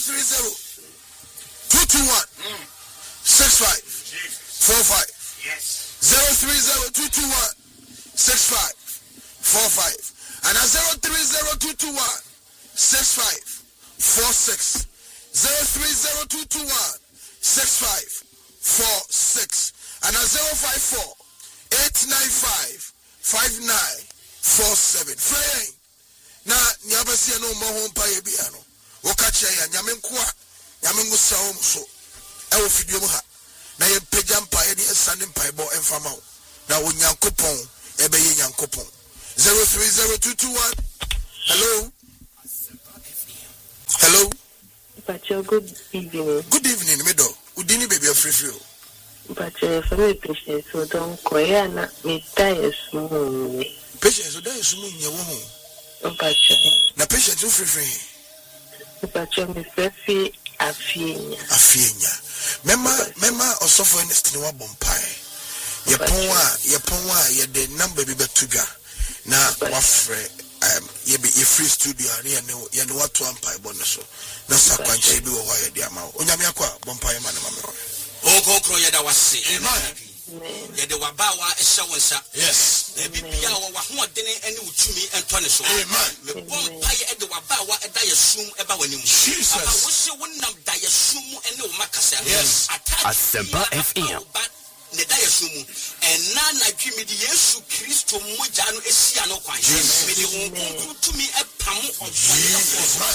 030-221 6545. Yes. 030-221 6545. And 030-221 6546. 030-221 6546. And 054-895-5947. Frey. Na nyabasi no mo ho mpa ye bia no. Wo ka che ya nyame nkoa. Nyame ngusa wo so. E wo fidie mu ha. Na ye pagya mpa ye de esane mpa ebo emfama wo. Na wo nyankopon e be ye nyankopon. 030-221. Hello. Hello. Pacho, good evening. Good evening, Mido. Udini baby of free. Pacho, for me patience, so don't koya na me tires mo. Patience, so that is me your woman. Pacho. Na patience free. Pacho, me free afienya. Mema osofo ernest ni wa bompai. Ye ponwa ye de number bi betuga. Na wafre ye free studio ani ye no watu ampa ebono so. Na sakwanche bi wo ye de ama. Onyame akwa bompai ma na mame. Okokro ye da wase. Amen. Ye de wabawa ehye wonsa. Yes. Na bibia wo wa hoodene ani utumi entone so. Amen. Me bompa ye de wabawa eda ye sum eba wanim. Jesus. Aba wo se wonam da ye sum ene wo makasa. Yes. Asempa FM. Ne da ye sum ena na dwemi de Yesu Kristo moja no esia no kwan. Me de wo tumi epam odwo.